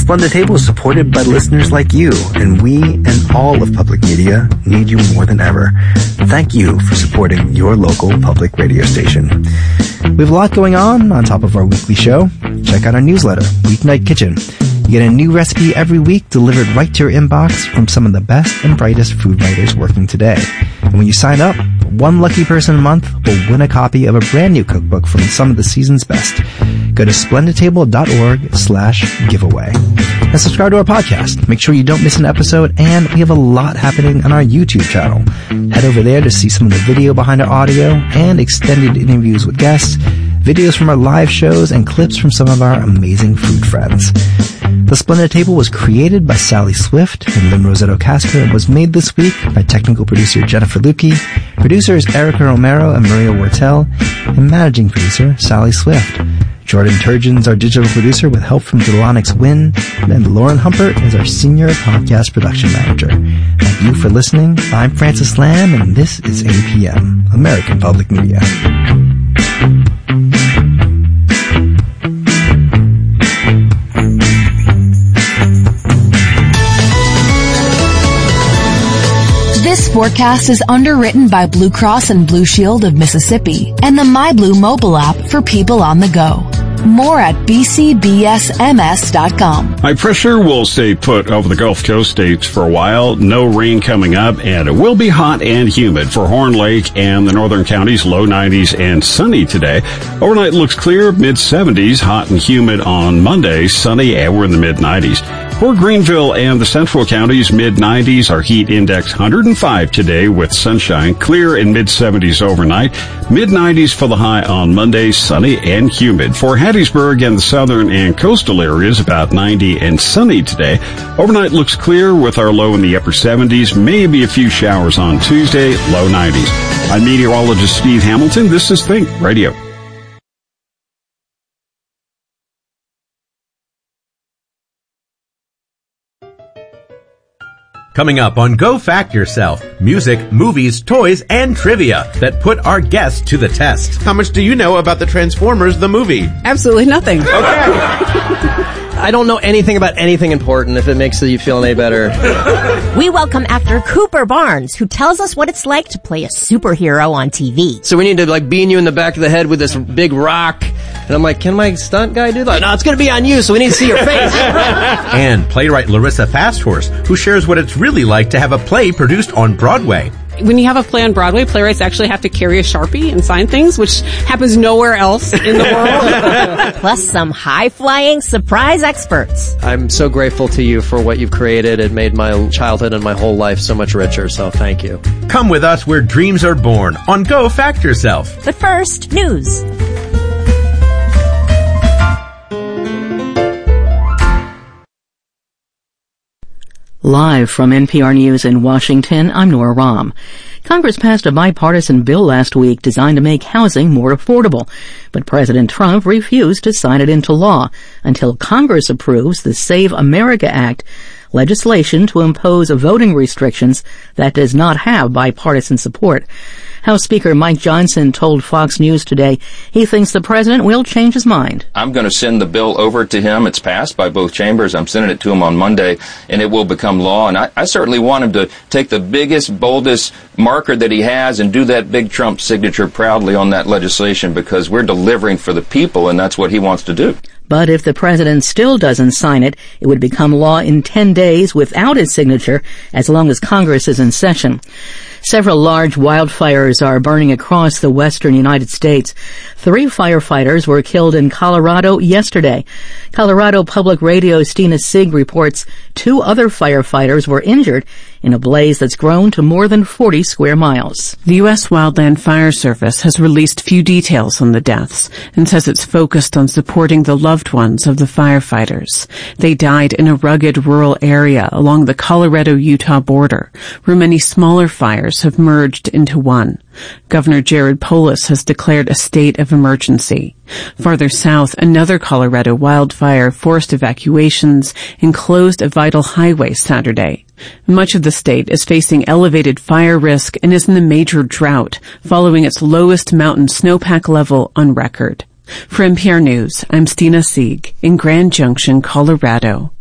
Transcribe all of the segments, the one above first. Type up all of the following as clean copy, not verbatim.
Splendid Table is supported by listeners like you, and we and all of public media need you more than ever. Thank you for supporting your local public radio station. We have a lot going on top of our weekly show. Check out our newsletter, Weeknight Kitchen. You get a new recipe every week delivered right to your inbox from some of the best and brightest food writers working today. And when you sign up, one lucky person a month will win a copy of a brand new cookbook from some of the season's best. Go to splendidtable.org/giveaway. And subscribe to our podcast. Make sure you don't miss an episode, and we have a lot happening on our YouTube channel. Head over there to see some of the video behind our audio and extended interviews with guests, videos from our live shows, and clips from some of our amazing food friends. The Splendid Table was created by Sally Swift and Lynn Rosetto Casper and was made this week by technical producer Jennifer Lukey, producers Erica Romero and Maria Wortel, and managing producer Sally Swift. Jordan Turgeon's our digital producer with help from Delonix Wynn, and Lauren Humpert is our senior podcast production manager. Thank you for listening. I'm Francis Lamb, and this is APM, American Public Media. This forecast is underwritten by Blue Cross and Blue Shield of Mississippi and the MyBlue mobile app for people on the go. More at bcbsms.com. High pressure will stay put over the Gulf Coast states for a while. No rain coming up, and it will be hot and humid for Horn Lake and the northern counties, low 90s and sunny today. Overnight looks clear, mid-70s, hot and humid on Monday, sunny, and we're in the mid-90s. For Greenville and the central counties, mid-90s, our heat index 105 today with sunshine, clear in mid-70s overnight, mid-90s for the high on Monday, sunny and humid. For Hattiesburg and the southern and coastal areas, about 90 and sunny today. Overnight looks clear with our low in the upper 70s, maybe a few showers on Tuesday, low 90s. I'm meteorologist Steve Hamilton. This is Think Radio. Coming up on Go Fact Yourself, music, movies, toys, and trivia that put our guests to the test. How much do you know about the Transformers, the movie? Absolutely nothing. Okay. I don't know anything about anything important, if it makes you feel any better. We welcome actor Cooper Barnes, who tells us what it's like to play a superhero on TV. So we need to bean you in the back of the head with this big rock. And I'm like, can my stunt guy do that? No, it's going to be on you, so we need to see your face. And playwright Larissa Fasthorse, who shares what it's really like to have a play produced on Broadway. When you have a play on Broadway, playwrights actually have to carry a Sharpie and sign things, which happens nowhere else in the world. Plus some high-flying surprise experts. I'm so grateful to you for what you've created. It made my childhood and my whole life so much richer, so thank you. Come with us where dreams are born on Go Fact Yourself. But first, news. Live from NPR News in Washington, I'm Nora Rahm. Congress passed a bipartisan bill last week designed to make housing more affordable, but President Trump refused to sign it into law until Congress approves the Save America Act, legislation to impose voting restrictions that does not have bipartisan support. House Speaker Mike Johnson told Fox News today he thinks the president will change his mind. I'm going to send the bill over to him. It's passed by both chambers. I'm sending it to him on Monday, and it will become law. And I certainly want him to take the biggest, boldest marker that he has and do that big Trump signature proudly on that legislation, because we're delivering for the people, and that's what he wants to do. But if the president still doesn't sign it, it would become law in 10 days without his signature, as long as Congress is in session. Several large wildfires are burning across the western United States. 3 firefighters were killed in Colorado yesterday. Colorado Public Radio's Stina Sieg reports 2 other firefighters were injured in a blaze that's grown to more than 40 square miles. The U.S. Wildland Fire Service has released few details on the deaths and says it's focused on supporting the loved ones of the firefighters. They died in a rugged rural area along the Colorado-Utah border, where many smaller fires have merged into one. Governor Jared Polis has declared a state of emergency. Farther south, another Colorado wildfire forced evacuations and closed a vital highway Saturday. Much of the state is facing elevated fire risk and is in a major drought, following its lowest mountain snowpack level on record. For NPR News, I'm Stina Sieg in Grand Junction, Colorado.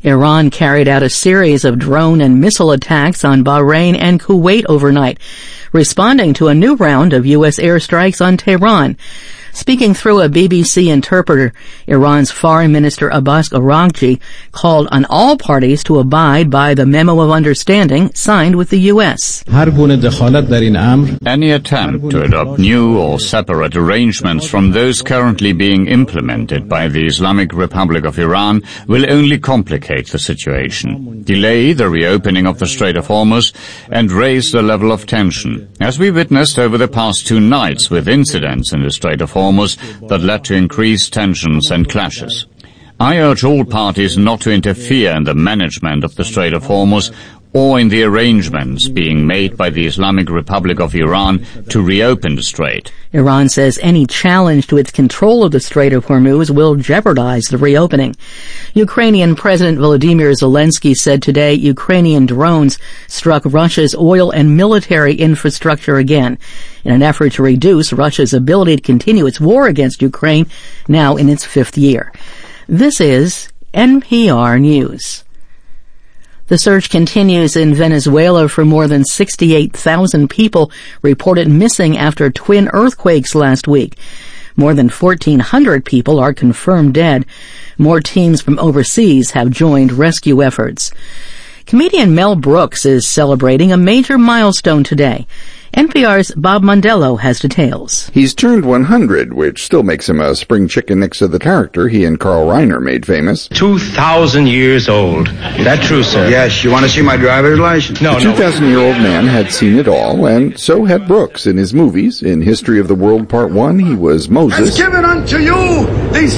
Iran carried out a series of drone and missile attacks on Bahrain and Kuwait overnight, responding to a new round of U.S. airstrikes on Tehran. Speaking through a BBC interpreter, Iran's Foreign Minister Abbas Araghchi called on all parties to abide by the Memo of Understanding signed with the U.S. Any attempt to adopt new or separate arrangements from those currently being implemented by the Islamic Republic of Iran will only complicate the situation, delay the reopening of the Strait of Hormuz, and raise the level of tension, as we witnessed over the past 2 nights with incidents in the Strait of Hormuz that led to increased tensions and clashes. I urge all parties not to interfere in the management of the Strait of Hormuz or in the arrangements being made by the Islamic Republic of Iran to reopen the strait. Iran says any challenge to its control of the Strait of Hormuz will jeopardize the reopening. Ukrainian President Volodymyr Zelensky said today Ukrainian drones struck Russia's oil and military infrastructure again in an effort to reduce Russia's ability to continue its war against Ukraine, now in its 5th year. This is NPR News. The search continues in Venezuela for more than 68,000 people reported missing after twin earthquakes last week. More than 1,400 people are confirmed dead. More teams from overseas have joined rescue efforts. Comedian Mel Brooks is celebrating a major milestone today. NPR's Bob Mondello has details. He's turned 100, which still makes him a spring chicken next to the character he and Carl Reiner made famous. 2,000 years old. Is that true, sir? Yes. You want to see my driver's license? No, the 2,000-year-old man had seen it all, and so had Brooks in his movies. In History of the World Part 1, he was Moses. I've given unto you these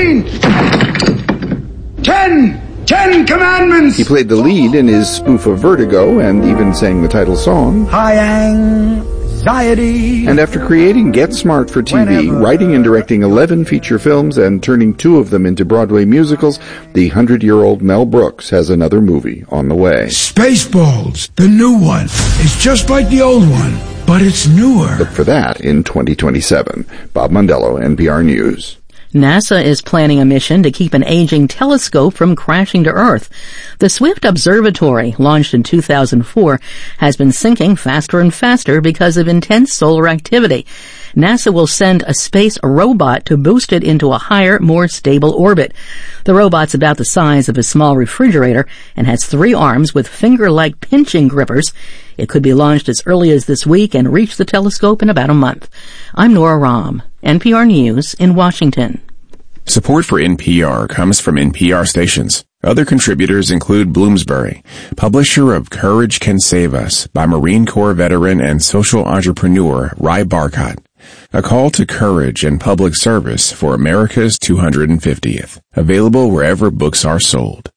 10 commandments! He played the lead in his spoof of Vertigo and even sang the title song. High anxiety. And after creating Get Smart for TV, writing and directing 11 feature films and turning 2 of them into Broadway musicals, the 100-year-old Mel Brooks has another movie on the way. Spaceballs, the new one. It's just like the old one, but it's newer. Look for that in 2027. Bob Mondello, NPR News. NASA is planning a mission to keep an aging telescope from crashing to Earth. The Swift Observatory, launched in 2004, has been sinking faster and faster because of intense solar activity. NASA will send a space robot to boost it into a higher, more stable orbit. The robot's about the size of a small refrigerator and has 3 arms with finger-like pinching grippers. It could be launched as early as this week and reach the telescope in about a month. I'm Nora Rahm, NPR News in Washington. Support for NPR comes from NPR stations. Other contributors include Bloomsbury, publisher of Courage Can Save Us by Marine Corps veteran and social entrepreneur Ry Barcott. A call to courage and public service for America's 250th. Available wherever books are sold.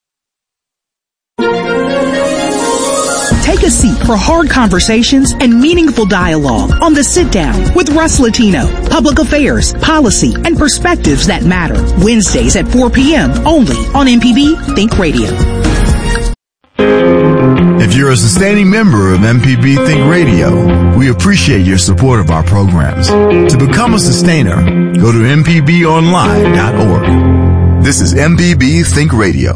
Take a seat for hard conversations and meaningful dialogue on The Sit Down with Russ Latino. Public affairs, policy, and perspectives that matter. Wednesdays at 4 p.m. only on MPB Think Radio. If you're a sustaining member of MPB Think Radio, we appreciate your support of our programs. To become a sustainer, go to mpbonline.org. This is MPB Think Radio.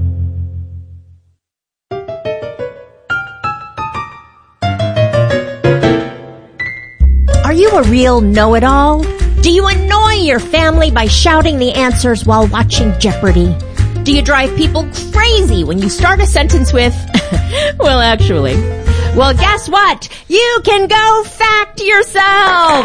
Are you a real know-it-all? Do you annoy your family by shouting the answers while watching Jeopardy? Do you drive people crazy when you start a sentence with, well, actually? Well, guess what? You can go fact yourself!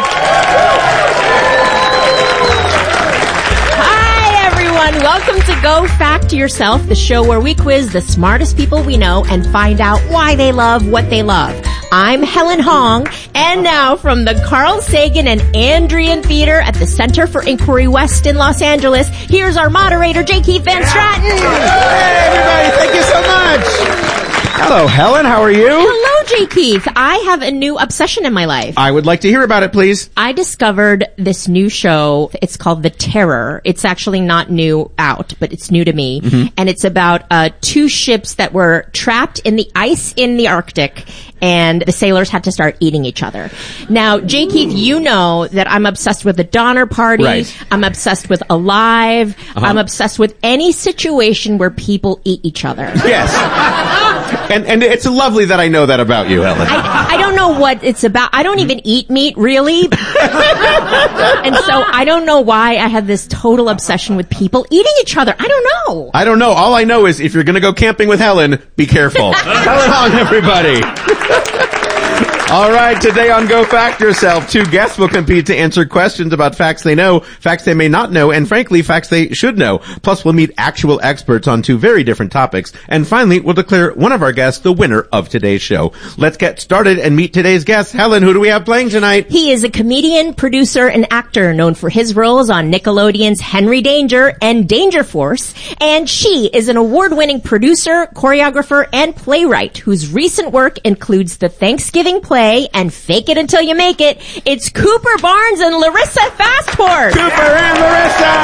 Hi, everyone. Welcome to Go Fact Yourself, the show where we quiz the smartest people we know and find out why they love what they love. I'm Helen Hong, and now from the Carl Sagan and Andrian Theater at the Center for Inquiry West in Los Angeles, here's our moderator, J. Keith Van Stratten. Hey, everybody, thank you so much. Hello, Helen. How are you? Hello, J. Keith. I have a new obsession in my life. I would like to hear about it, please. I discovered this new show. It's called The Terror. It's actually not new out, but it's new to me. Mm-hmm. And it's about two ships that were trapped in the ice in the Arctic, and the sailors had to start eating each other. Now, J. Keith, you know that I'm obsessed with the Donner Party. Right. I'm obsessed with Alive. Uh-huh. I'm obsessed with any situation where people eat each other. Yes. And it's lovely that I know that about you, Helen. I don't know what it's about. I don't even eat meat, really. And so I don't know why I have this total obsession with people eating each other. I don't know. I don't know. All I know is if you're going to go camping with Helen, be careful. Helen Hong, everybody. All right, today on Go Fact Yourself, two guests will compete to answer questions about facts they know, facts they may not know, and frankly, facts they should know. Plus, we'll meet actual experts on two very different topics. And finally, we'll declare one of our guests the winner of today's show. Let's get started and meet today's guest. Helen, who do we have playing tonight? He is a comedian, producer, and actor known for his roles on Nickelodeon's Henry Danger and Danger Force. And she is an award-winning producer, choreographer, and playwright whose recent work includes the Thanksgiving play and Fake It Until You Make It. It's Cooper Barnes and Larissa Fastport. Cooper and Larissa!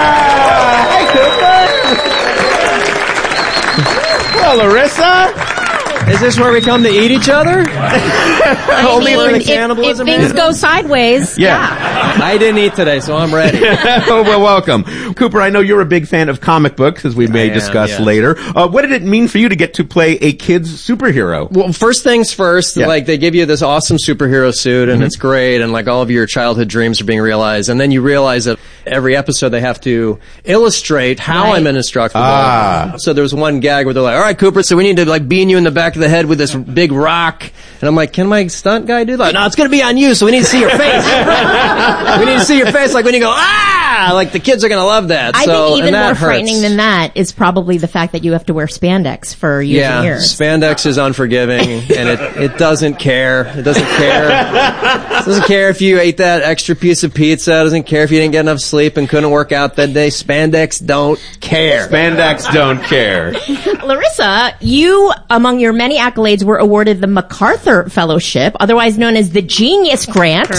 Hi, Cooper! Hello, Larissa! Is this where we come to eat each other? Only if things go sideways. Yeah. I didn't eat today, so I'm ready. Oh, well, welcome. Cooper, I know you're a big fan of comic books, as we may discuss later. What did it mean for you to get to play a kid's superhero? Well, first things first, like they give you this awesome superhero suit and it's great and like all of your childhood dreams are being realized, and then you realize that every episode they have to illustrate how I'm indestructible. So there's one gag where they're like, all right, Cooper, so we need to like bean you in the back of the head with this big rock. And I'm like, can my stunt guy do that? No, it's going to be on you, so we need to see your face. We need to see your face like when you go, like the kids are going to love that. I think even more frightening than that is probably the fact that you have to wear spandex for years and years. Spandex is unforgiving, and it doesn't care. It doesn't care. It doesn't care if you ate that extra piece of pizza. It doesn't care if you didn't get enough sleep and couldn't work out that day. Spandex don't care. Spandex don't care. Larissa, you, among your many accolades, were awarded the MacArthur Fellowship, otherwise known as the Genius Grant.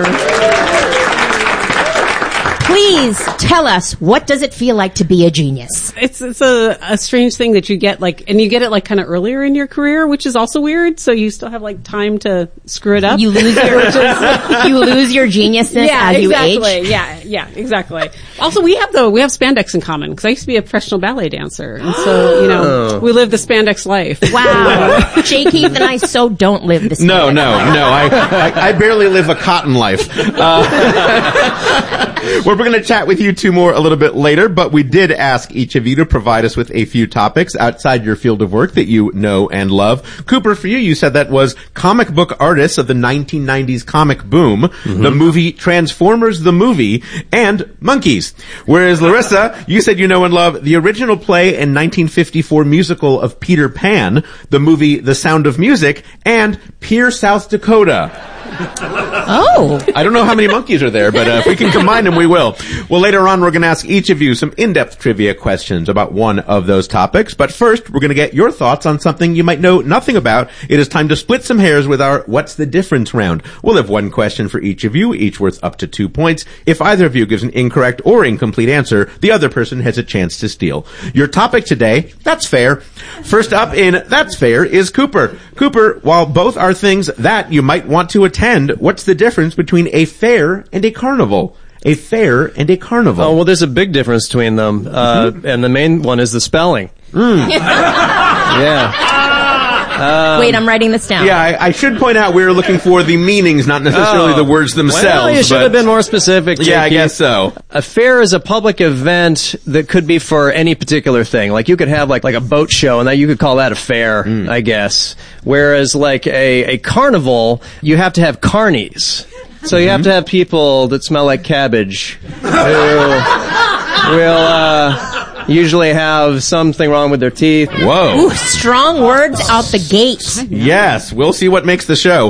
Please tell us, what does it feel like to be a genius? It's a strange thing that you get, like, and you get it like kind of earlier in your career, which is also weird. So you still have like time to screw it up. You lose your geniusness as you age. Yeah, exactly. Also, we have spandex in common because I used to be a professional ballet dancer, and so we live the spandex life. Wow, J. Keith and I so don't live the spandex life. I barely live a cotton life. We're going to chat with you two more a little bit later, but we did ask each of you to provide us with a few topics outside your field of work that you know and love. Cooper, for you said that was comic book artists of the 1990s comic boom, the movie Transformers the Movie, and monkeys. Whereas Larissa, you said you know and love the original play and 1954 musical of Peter Pan, the movie The Sound of Music, and Pier, South Dakota. Oh. I don't know how many monkeys are there, but if we can combine them, we will. Well, later on, we're going to ask each of you some in-depth trivia questions about one of those topics. But first, we're going to get your thoughts on something you might know nothing about. It is time to split some hairs with our What's the Difference round. We'll have one question for each of you, each worth up to 2 points. If either of you gives an incorrect or incomplete answer, the other person has a chance to steal. Your topic today, That's Fair. First up in That's Fair is Cooper. Cooper, while both are things that you might want to attend, what's the difference between a fair and a carnival? A fair and a carnival. Oh, well, there's a big difference between them, and the main one is the spelling. Wait, I'm writing this down. Yeah, I should point out we were looking for the meanings, not necessarily the words themselves. Well, you should have been more specific. Yeah, I guess so. A fair is a public event that could be for any particular thing. Like you could have like a boat show, and that you could call that a fair, I guess. Whereas like a carnival, you have to have carnies. So you have to have people that smell like cabbage who will usually have something wrong with their teeth. Whoa. Ooh, strong words out the gate. Yes, we'll see what makes the show.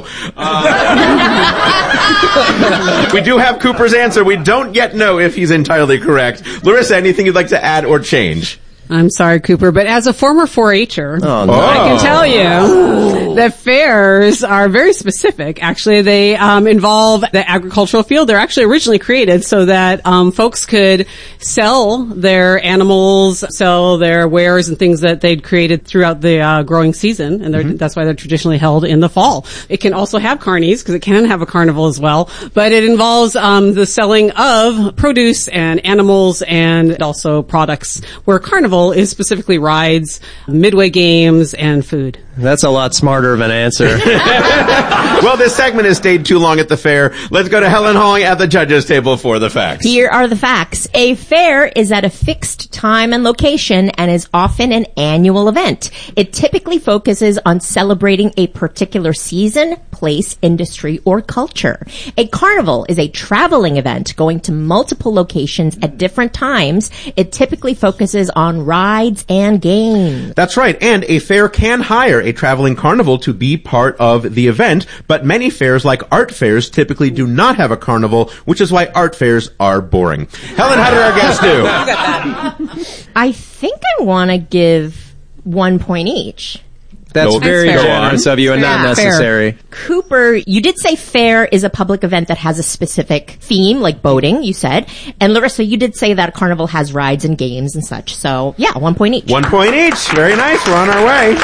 We do have Cooper's answer. We don't yet know if he's entirely correct. Larissa, anything you'd like to add or change? I'm sorry, Cooper, but as a former 4-H'er, nice. I can tell you that fairs are very specific. Actually, they involve the agricultural field. They're actually originally created so that folks could sell their animals, sell their wares and things that they'd created throughout the growing season, and that's why they're traditionally held in the fall. It can also have carnies, because it can have a carnival as well, but it involves the selling of produce and animals and also products, where carnival is specifically rides, midway games, and food. That's a lot smarter of an answer. Well, this segment has stayed too long at the fair. Let's go to Helen Hong at the judges' table for the facts. Here are the facts. A fair is at a fixed time and location and is often an annual event. It typically focuses on celebrating a particular season, place, industry, or culture. A carnival is a traveling event going to multiple locations at different times. It typically focuses on rides and games. That's right, and a fair can hire a traveling carnival to be part of the event, but many fairs, like art fairs, typically do not have a carnival, which is why art fairs are boring. Helen, how did our guests do? I think I want to give 1 point each. That's very generous of you and not necessary. Fair. Cooper, you did say fair is a public event that has a specific theme, like boating, you said. And Larissa, you did say that carnival has rides and games and such. So, 1 point each. 1 point each. Very nice. We're on our way.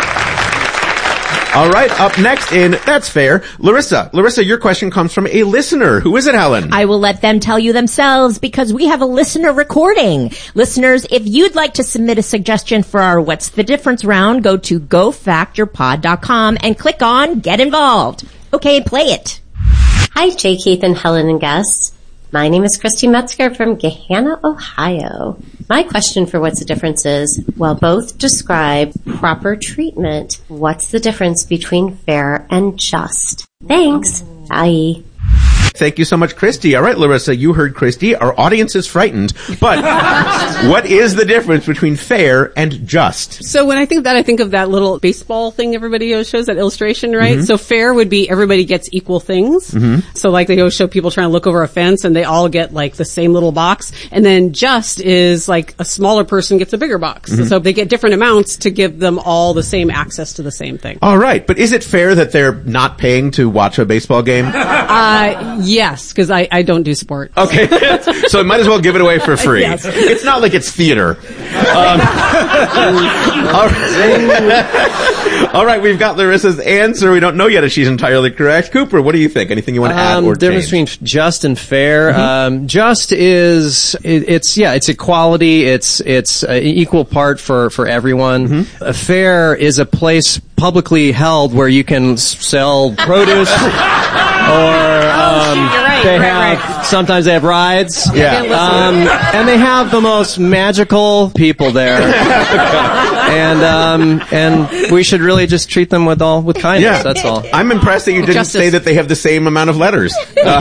All right, up next in That's Fair, Larissa, your question comes from a listener. Who is it, Helen? I will let them tell you themselves because we have a listener recording. Listeners, if you'd like to submit a suggestion for our What's the Difference round, go to gofactyourpod.com and click on Get Involved. Okay, play it. Hi, Jay, Keith, and Helen and guests. My name is Christy Metzger from Gahanna, Ohio. My question for What's the Difference is, while both describe proper treatment, what's the difference between fair and just? Thanks. Bye. Thank you so much, Christy. All right, Larissa, you heard Christy. Our audience is frightened. But what is the difference between fair and just? So when I think of that, I think of that little baseball thing everybody always shows, that illustration, right? Mm-hmm. So fair would be everybody gets equal things. Mm-hmm. So like they always show people trying to look over a fence and they all get like the same little box. And then just is like a smaller person gets a bigger box. Mm-hmm. So they get different amounts to give them all the same access to the same thing. All right. But is it fair that they're not paying to watch a baseball game? Yes, because I don't do sport. Okay. So I might as well give it away for free. Yes. It's not like it's theater. All right, we've got Larissa's answer. We don't know yet if she's entirely correct. Cooper, what do you think? Anything you want to add or change? The difference between just and fair. Mm-hmm. Just is, it's equality. It's equal part for everyone. Mm-hmm. A fair is a place publicly held where you can sell produce sometimes they have rides. Yeah. And they have the most magical people there. and we should really just treat them with kindness. Yeah. That's all. I'm impressed that you didn't say that they have the same amount of letters.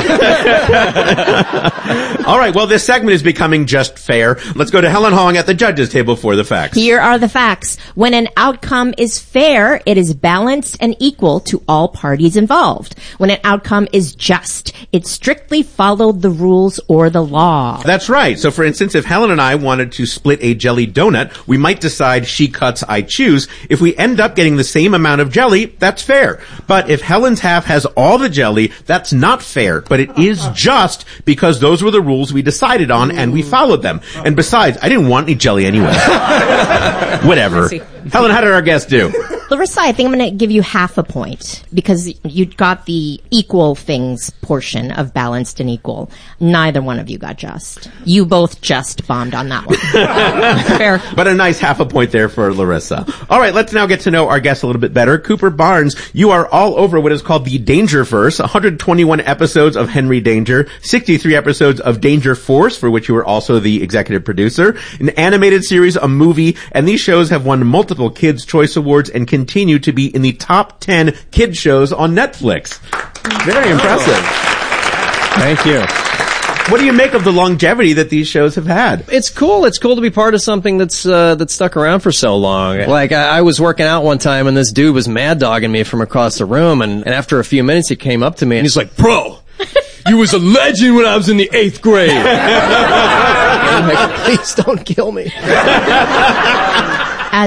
All right. Well, this segment is becoming just fair. Let's go to Helen Hong at the judges' table for the facts. Here are the facts. When an outcome is fair, it is balanced and equal to all parties involved. When an outcome is just, it strictly followed the rules or the law. That's right. So, for instance, if Helen and I wanted to split a jelly donut, we might decide she cuts, I choose. If we end up getting the same amount of jelly, that's fair. But if Helen's half has all the jelly, that's not fair. But it is just because those were the rules we decided on and we followed them. And besides, I didn't want any jelly anyway. Whatever. Helen, how did our guest do? Larissa, I think I'm going to give you half a point because you got the equal things portion of balanced and equal. Neither one of you got just. You both just bombed on that one. Fair. But a nice half a point there for Larissa. All right, let's now get to know our guest a little bit better. Cooper Barnes, you are all over what is called the Dangerverse, 121 episodes of Henry Danger, 63 episodes of Danger Force, for which you were also the executive producer, an animated series, a movie, and these shows have won multiple Kids' Choice Awards and continue to be in the top 10 kids shows on Netflix. Very impressive. Thank you. What do you make of the longevity that these shows have had? It's cool. It's cool to be part of something that's stuck around for so long. Like I was working out one time and this dude was mad dogging me from across the room, and after a few minutes he came up to me and he's like, "Bro, you was a legend when I was in the 8th grade." I'm like, "Please don't kill me."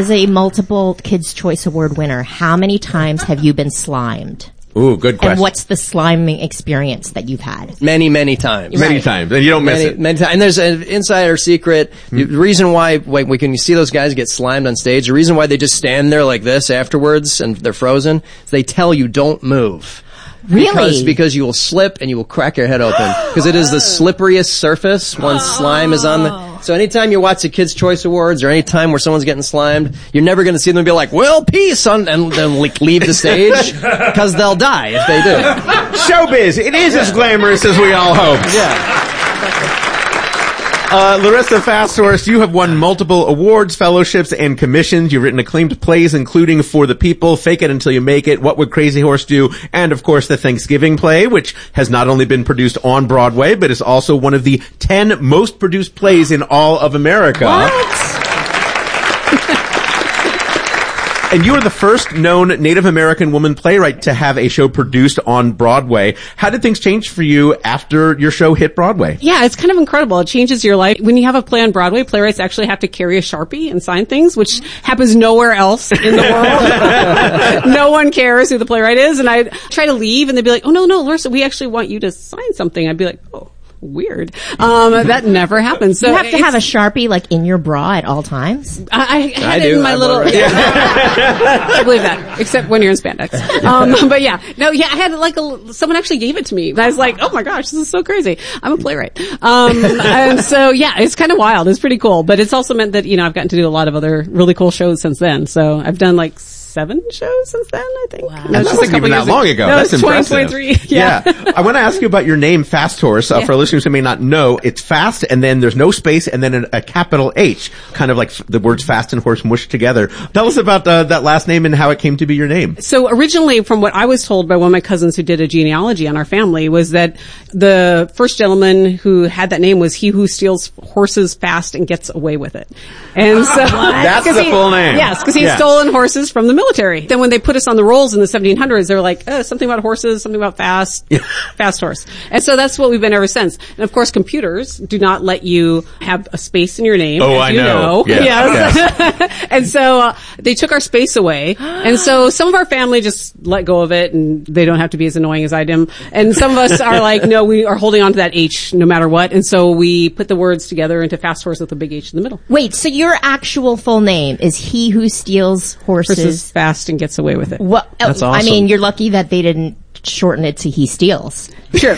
as a multiple Kids' Choice Award winner, how many times have you been slimed? Ooh, good question. And what's the sliming experience that you've had? Many, many times. Many times. And you don't miss it. Many times. And there's an insider secret. The reason why, when you see those guys get slimed on stage, the reason why they just stand there like this afterwards and they're frozen, is they tell you don't move. Really? Because you will slip and you will crack your head open. Because it is the slipperiest surface once slime is on the... So anytime you watch the Kids' Choice Awards or any time where someone's getting slimed, you're never going to see them be like, well, peace, and then leave the stage. Because they'll die if they do. Showbiz, it is as glamorous as we all hoped. Yeah. Larissa Fasthorse, you have won multiple awards, fellowships, and commissions. You've written acclaimed plays, including For the People, Fake It Until You Make It, What Would Crazy Horse Do, and of course the Thanksgiving play, which has not only been produced on Broadway, but is also one of the 10 most produced plays in all of America. What? And you are the first known Native American woman playwright to have a show produced on Broadway. How did things change for you after your show hit Broadway? Yeah, it's kind of incredible. It changes your life. When you have a play on Broadway, playwrights actually have to carry a Sharpie and sign things, which happens nowhere else in the world. No one cares who the playwright is. And I try to leave and they'd be like, oh, no, Larissa, we actually want you to sign something. I'd be like, oh. Weird. That never happens. So you have to have a Sharpie like in your bra at all times? I had it in my little, I believe that, except when you're in spandex. But yeah, I had like someone actually gave it to me. And I was like, oh my gosh, this is so crazy. I'm a playwright. And so yeah, it's kind of wild. It's pretty cool, but it's also meant that, I've gotten to do a lot of other really cool shows since then. So I've done like 7 shows since then, I think. Wow. No, that wasn't even that long ago. No, That's it's impressive. 2023. Yeah. I want to ask you about your name, Fasthorse. For listeners who may not know, it's fast and then there's no space and then a capital H, kind of like the words fast and horse mushed together. Tell us about that last name and how it came to be your name. So originally, from what I was told by one of my cousins who did a genealogy on our family, was that the first gentleman who had that name was he who steals horses fast and gets away with it. And so that's the full name. Yes, because he had stolen horses from the military. Then when they put us on the rolls in the 1700s, they were like, something about horses, something about fast horse. And so that's what we've been ever since. And of course, computers do not let you have a space in your name. Oh, I know. Yes. And so they took our space away. And so some of our family just let go of it and they don't have to be as annoying as I do. And some of us are like, no, we are holding on to that H no matter what. And so we put the words together into fast horse with a big H in the middle. Wait, so your actual full name is he who steals horses fast and gets away with it. Well, that's awesome. I mean, you're lucky that they didn't shorten it to he steals. Sure.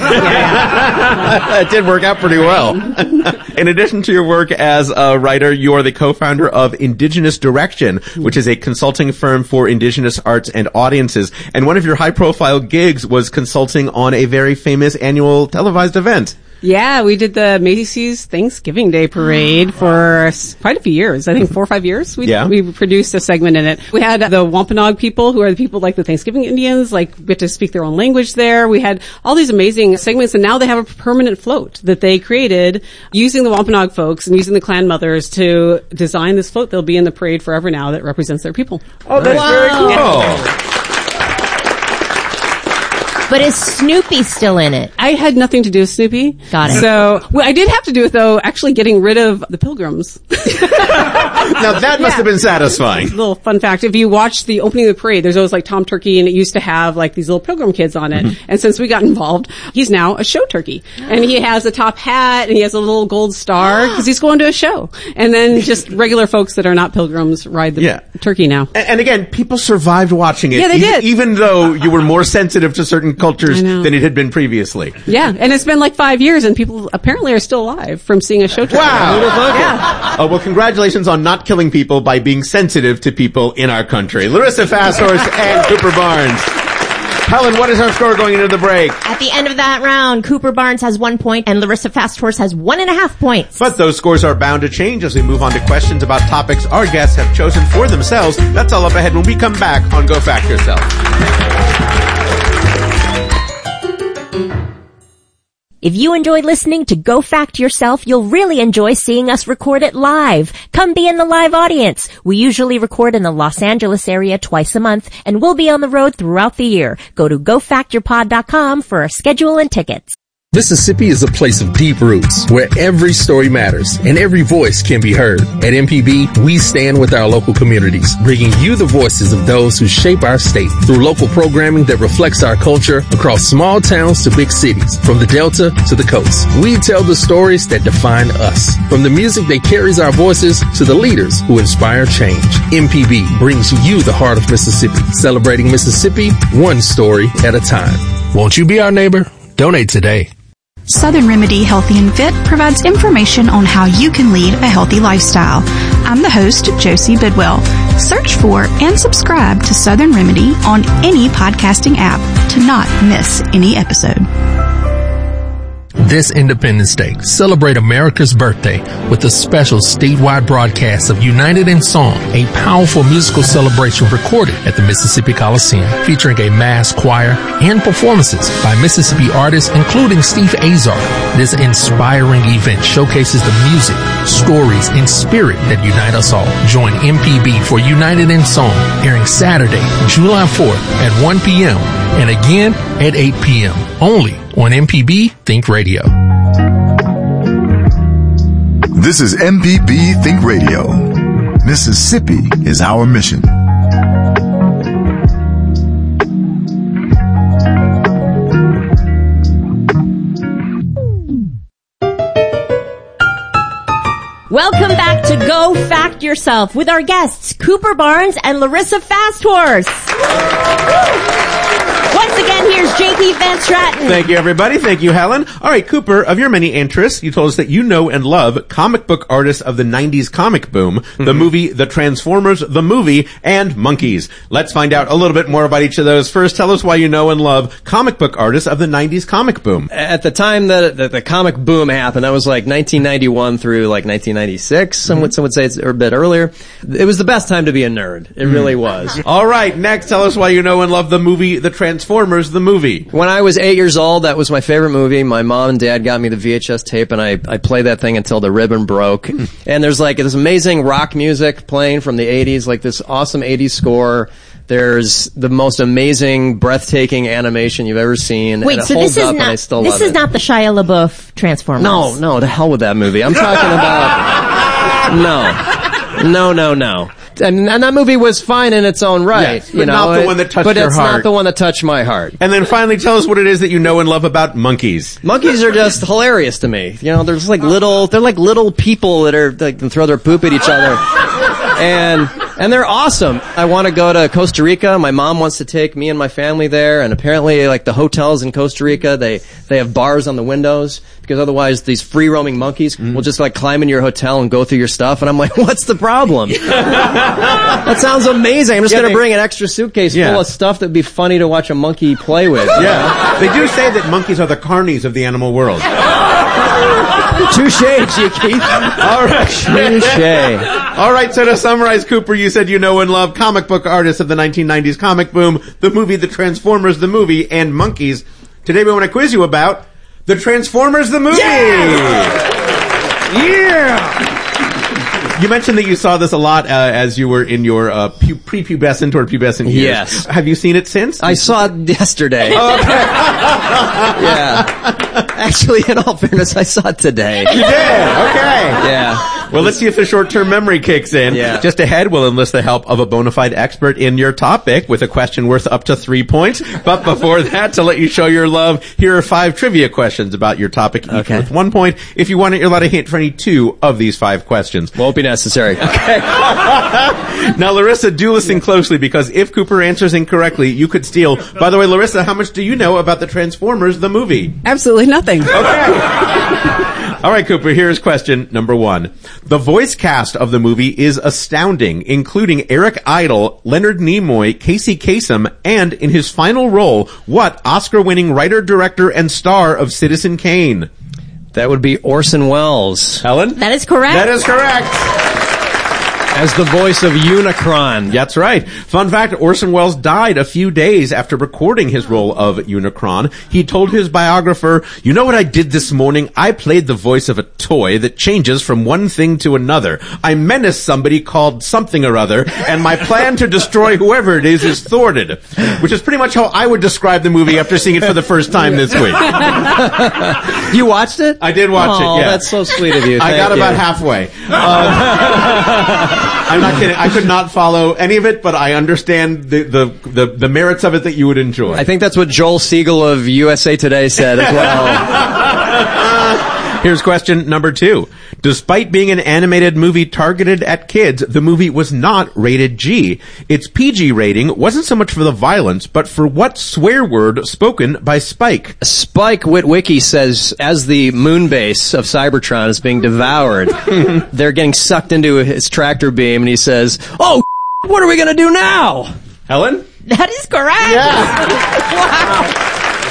It did work out pretty well. In addition to your work as a writer, you are the co-founder of Indigenous Direction, which is a consulting firm for indigenous arts and audiences. And one of your high-profile gigs was consulting on a very famous annual televised event. Yeah, we did the Macy's Thanksgiving Day Parade for quite a few years. I think 4 or 5 years. We produced a segment in it. We had the Wampanoag people, who are the people like the Thanksgiving Indians, get to speak their own language there. We had all these amazing segments, and now they have a permanent float that they created using the Wampanoag folks and using the clan mothers to design this float. They'll be in the parade forever now that represents their people. Oh, that's very cool. Yeah. But is Snoopy still in it? I had nothing to do with Snoopy. Got it. So, I did have to do it though, actually getting rid of the Pilgrims. Now that must have been satisfying. Little fun fact. If you watch the opening of the parade, there's always like Tom Turkey, and it used to have like these little Pilgrim kids on it. Mm-hmm. And since we got involved, he's now a show turkey. And he has a top hat and he has a little gold star because he's going to a show. And then just regular folks that are not Pilgrims ride the turkey now. And again, people survived watching it. Yeah, they did. Even though you were more sensitive to certain cultures than it had been previously. Yeah, and it's been like 5 years, and people apparently are still alive from seeing a show turkey. Wow! Yeah. Well, congratulations on not killing people by being sensitive to people in our country. Larissa Fasthorse and Cooper Barnes. Helen, what is our score going into the break? At the end of that round, Cooper Barnes has 1 point and Larissa Fasthorse has 1.5 points. But those scores are bound to change as we move on to questions about topics our guests have chosen for themselves. That's all up ahead when we come back on Go Fact Yourself. If you enjoyed listening to Go Fact Yourself, you'll really enjoy seeing us record it live. Come be in the live audience. We usually record in the Los Angeles area twice a month, and we'll be on the road throughout the year. Go to gofactyourpod.com for our schedule and tickets. Mississippi is a place of deep roots where every story matters and every voice can be heard. At MPB, we stand with our local communities, bringing you the voices of those who shape our state through local programming that reflects our culture across small towns to big cities, from the Delta to the coast. We tell the stories that define us, from the music that carries our voices to the leaders who inspire change. MPB brings you the heart of Mississippi, celebrating Mississippi one story at a time. Won't you be our neighbor? Donate today. Southern Remedy Healthy and Fit provides information on how you can lead a healthy lifestyle. I'm the host, Josie Bidwell. Search for and subscribe to Southern Remedy on any podcasting app to not miss any episode. This Independence Day, celebrate America's birthday with a special statewide broadcast of United in Song, a powerful musical celebration recorded at the Mississippi Coliseum, featuring a mass choir and performances by Mississippi artists, including Steve Azar. This inspiring event showcases the music, stories, and spirit that unite us all. Join MPB for United in Song, airing Saturday, July 4th at 1 p.m. and again at 8 p.m. only on MPB Think Radio. This is MPB Think Radio. Mississippi is our mission. Welcome back to Go Fact Yourself with our guests, Cooper Barnes and Larissa Fasthorse. Once again, here's JP Van Straten. Thank you, everybody. Thank you, Helen. All right, Cooper, of your many interests, you told us that you know and love comic book artists of the 90s comic boom, the movie The Transformers, the movie, and Monkeys. Let's find out a little bit more about each of those. First, tell us why you know and love comic book artists of the 90s comic boom. At the time that the comic boom happened, that was like 1991 through like 1996. Some would say it's a bit earlier. It was the best time to be a nerd. It really was. All right, next, tell us why you know and love the movie The Transformers, the movie. When I was 8 years old, that was my favorite movie. My mom and dad got me the VHS tape, and I played that thing until the ribbon broke. And there's like this amazing rock music playing from the 80s, like this awesome 80s score. There's the most amazing, breathtaking animation you've ever seen. Wait, and it so holds this is up, and I not still love this is it. not the Shia LaBeouf Transformers. No, to hell with that movie. I'm talking about no. And that movie was fine in its own right. Yes, but not the one that touched your heart. But it's not the one that touched my heart. And then finally, tell us what it is that you know and love about monkeys. Monkeys are just hilarious to me. You know, they're just like little people that are like can throw their poop at each other. And they're awesome. I want to go to Costa Rica. My mom wants to take me and my family there, and apparently like the hotels in Costa Rica, they have bars on the windows because otherwise these free roaming monkeys will just like climb into your hotel and go through your stuff, and I'm like, what's the problem? That sounds amazing. I'm just going to bring an extra suitcase full of stuff that'd be funny to watch a monkey play with. Yeah. They do say that monkeys are the carnies of the animal world. Touche, Keith. All right. Touche. All right, so to summarize, Cooper, you said you know and love comic book artists of the 1990s comic boom, the movie The Transformers, the movie, and Monkeys. Today we want to quiz you about The Transformers, the movie. Yeah! You mentioned that you saw this a lot as you were in your prepubescent or pubescent years. Yes. Have you seen it since? I saw it yesterday. Oh, okay. Yeah. Actually, in all fairness, I saw it today. You did? Okay. Yeah. Well, let's see if the short-term memory kicks in. Yeah. Just ahead, we'll enlist the help of a bona fide expert in your topic with a question worth up to 3 points. But before that, to let you show your love, here are 5 trivia questions about your topic, each worth 1 point. If you want it, you're allowed a hint for any 2 of these 5 questions. Won't be necessary. Okay. Now, Larissa, do listen closely, because if Cooper answers incorrectly, you could steal. By the way, Larissa, how much do you know about the Transformers, the movie? Absolutely nothing. Okay. All right, Cooper, here's question number 1. The voice cast of the movie is astounding, including Eric Idle, Leonard Nimoy, Casey Kasem, and in his final role, what Oscar-winning writer, director, and star of Citizen Kane? That would be Orson Welles. Helen? That is correct. That is correct. As the voice of Unicron. That's right. Fun fact, Orson Welles died a few days after recording his role of Unicron. He told his biographer, "You know what I did this morning? I played the voice of a toy that changes from one thing to another. I menace somebody called something or other, and my plan to destroy whoever it is thwarted." Which is pretty much how I would describe the movie after seeing it for the first time this week. You watched it? I did watch it, yeah. That's so sweet of you. I got about halfway. I'm not kidding. I could not follow any of it, but I understand the merits of it that you would enjoy. I think that's what Joel Siegel of USA Today said as well. Here's question number 2. Despite being an animated movie targeted at kids, the movie was not rated G. Its PG rating wasn't so much for the violence, but for what swear word spoken by Spike. Spike Witwicky says, as the moon base of Cybertron is being devoured, they're getting sucked into his tractor beam, and he says, "Oh, what are we going to do now?" Helen? That is correct. Yeah. Wow.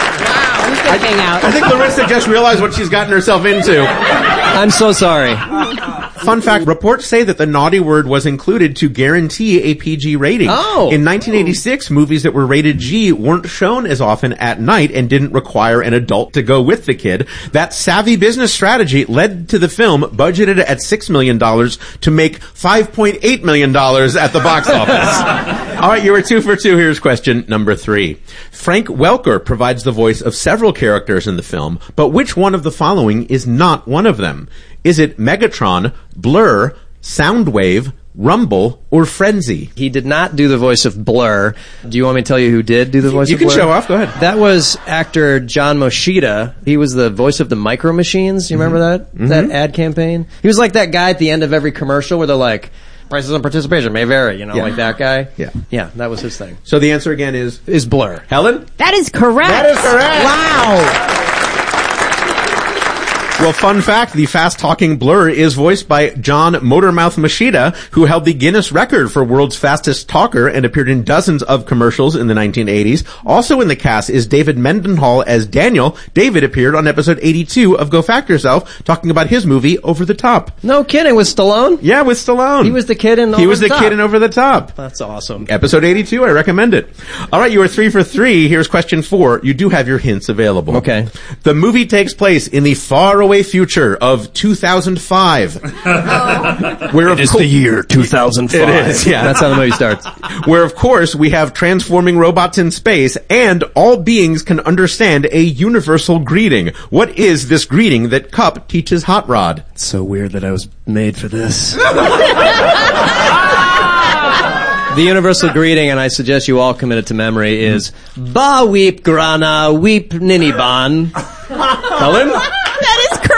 I think Larissa just realized what she's gotten herself into. I'm so sorry. Fun fact, reports say that the naughty word was included to guarantee a PG rating. Oh. In 1986, movies that were rated G weren't shown as often at night and didn't require an adult to go with the kid. That savvy business strategy led to the film, budgeted at $6 million, to make $5.8 million at the box office. All right, you were 2 for 2. Here's question number 3. Frank Welker provides the voice of several characters in the film, but which one of the following is not one of them? Is it Megatron, Blur, Soundwave, Rumble, or Frenzy? He did not do the voice of Blur. Do you want me to tell you who did do the voice of Blur? You can show off. Go ahead. That was actor John Moshida. He was the voice of the Micro Machines. You remember that? Mm-hmm. That ad campaign? He was like that guy at the end of every commercial where they're like, prices on participation may vary, like that guy. Yeah. Yeah, that was his thing. So the answer again is Blur. Helen? That is correct. That is correct. Wow. Well, fun fact, the fast-talking Blur is voiced by John Motormouth Machida, who held the Guinness record for world's fastest talker and appeared in dozens of commercials in the 1980s. Also in the cast is David Mendenhall as Daniel. David appeared on episode 82 of Go Fact Yourself, talking about his movie Over the Top. No kidding, with Stallone? Yeah, with Stallone. He was the kid in Over the Top. He was the kid in Over the Top. That's awesome. Episode 82, I recommend it. All right, you are 3 for 3. Here's question 4. You do have your hints available. Okay. The movie takes place in the faraway future of 2005. Where It's the year 2005. It is, yeah. That's how the movie starts. Where, of course, we have transforming robots in space, and all beings can understand a universal greeting. What is this greeting that Cup teaches Hot Rod? It's so weird that I was made for this. The universal greeting, and I suggest you all commit it to memory, is Ba weep grana weep niniban. Helen? That is correct.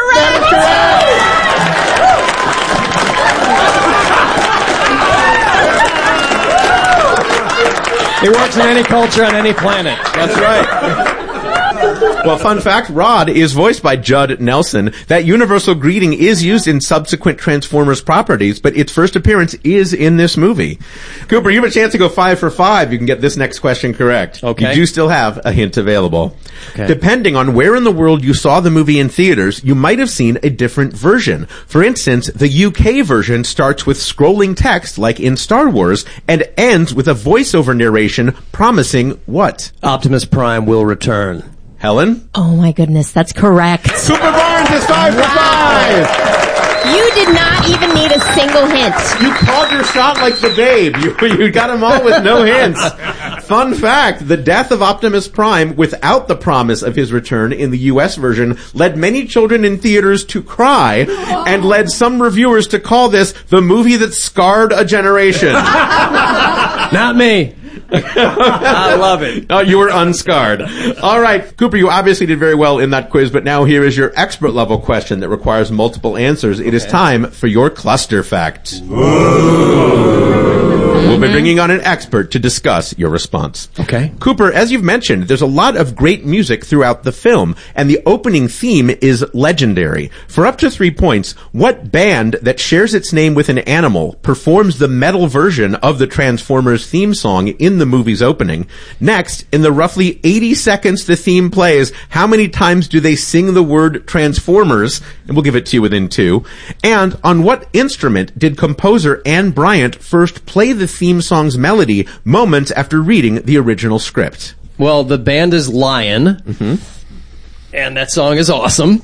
It works in any culture on any planet. That's right. Well, fun fact, Rod is voiced by Judd Nelson. That universal greeting is used in subsequent Transformers properties, but its first appearance is in this movie. Cooper, you have a chance to go 5 for 5. You can get this next question correct. Okay. You do still have a hint available. Okay. Depending on where in the world you saw the movie in theaters, you might have seen a different version. For instance, the UK version starts with scrolling text like in Star Wars and ends with a voiceover narration promising what? Optimus Prime will return. Helen? Oh my goodness, that's correct. Cooper Barnes is 5 for 5! You did not even need a single hint. You called your shot like the babe. You got them all with no hints. Fun fact, the death of Optimus Prime without the promise of his return in the US version led many children in theaters to cry and led some reviewers to call this the movie that scarred a generation. Not me. I love it. Oh, you were unscarred. All right, Cooper, you obviously did very well in that quiz, but now here is your expert level question that requires multiple answers. It is time for your cluster fact. We'll be bringing on an expert to discuss your response. Okay. Cooper, as you've mentioned, there's a lot of great music throughout the film, and the opening theme is legendary. For up to 3 points, what band that shares its name with an animal performs the metal version of the Transformers theme song in the movie's opening? Next, in the roughly 80 seconds the theme plays, how many times do they sing the word Transformers? And we'll give it to you within 2. And on what instrument did composer Anne Bryant first play the theme song's melody moments after reading the original script? Well, the band is Lion, and that song is awesome.